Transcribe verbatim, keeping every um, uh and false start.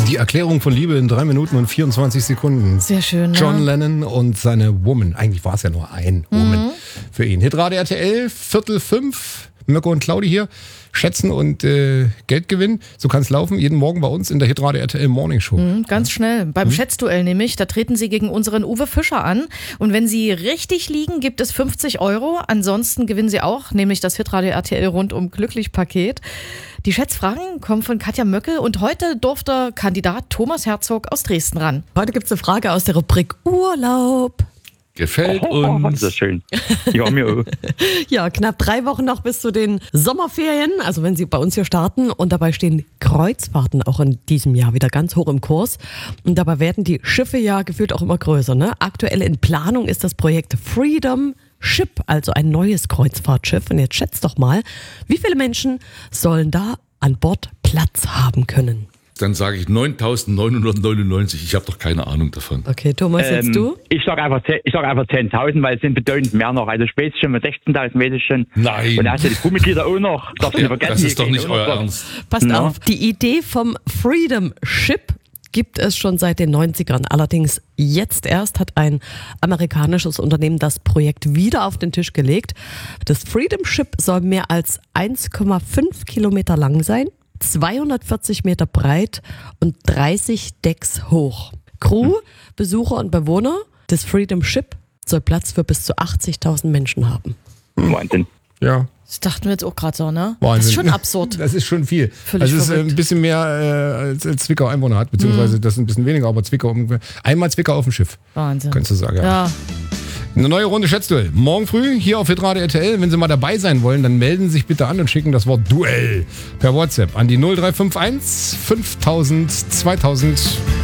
Die Erklärung von Liebe in drei Minuten und vierundzwanzig Sekunden. Sehr schön, John ja. Lennon und seine Woman. Eigentlich war es ja nur ein Woman Mhm. für ihn. Hitradio R T L, Viertel fünf. Mirko und Claudi hier. Schätzen und äh, Geld gewinnen. So kann es laufen. Jeden Morgen bei uns in der Hitradio R T L Morning Show. Mhm, ganz schnell. Beim Mhm. Schätzduell nämlich, da treten Sie gegen unseren Uwe Fischer an. Und wenn Sie richtig liegen, gibt es fünfzig Euro. Ansonsten gewinnen Sie auch, nämlich das Hitradio R T L Rundum Glücklich-Paket. Die Schätzfragen kommen von Katja Möckel und heute durfte Kandidat Thomas Herzog aus Dresden ran. Heute gibt es eine Frage aus der Rubrik Urlaub. Gefällt Oh, uns. das ist schön. Ja, mir auch. Ja, knapp drei Wochen noch bis zu den Sommerferien, also wenn Sie bei uns hier starten. Und dabei stehen Kreuzfahrten auch in diesem Jahr wieder ganz hoch im Kurs. Und dabei werden die Schiffe ja gefühlt auch immer größer. Ne? Aktuell in Planung ist das Projekt Freedom Ship, also ein neues Kreuzfahrtschiff. Und jetzt schätzt doch mal, wie viele Menschen sollen da an Bord Platz haben können? Dann sage ich neuntausendneunhundertneunundneunzig. Ich habe doch keine Ahnung davon. Okay, Thomas, jetzt Ähm, du? Ich sage einfach, zehn- ich sag einfach zehntausend, weil es sind bedeutend mehr noch. Also spätestens schon mit sechzehntausend weiß ich schon. Nein. Und da hast du die Crewmitglieder auch noch. Darfst du nicht Ja, vergessen. das die ist doch kriegen nicht auch noch euer was. Ernst. Passt Ja. auf, die Idee vom Freedom Ship gibt es schon seit den neunzigern. Allerdings jetzt erst hat ein amerikanisches Unternehmen das Projekt wieder auf den Tisch gelegt. Das Freedom Ship soll mehr als eins Komma fünf Kilometer lang sein, zweihundertvierzig Meter breit und dreißig Decks hoch. Crew, Besucher und Bewohner des Freedom Ship soll Platz für bis zu achtzigtausend Menschen haben. Wahnsinn. Ja. Das dachten wir jetzt auch gerade so, ne? Wahnsinn. Das ist schon absurd. Das ist schon viel. Völlig also es ist äh, verrückt. ein bisschen mehr äh, als, als Zwickau Einwohner hat, beziehungsweise Mhm. das ist ein bisschen weniger, aber Zwickau ungefähr. Einmal Zwickau auf dem Schiff, Wahnsinn. könntest du sagen. Ja. Ja. Eine neue Runde Schätzduell. Morgen früh hier auf Hitradio R T L. Wenn Sie mal dabei sein wollen, dann melden Sie sich bitte an und schicken das Wort Duell per WhatsApp an die null drei fünf eins fünftausend zweitausend.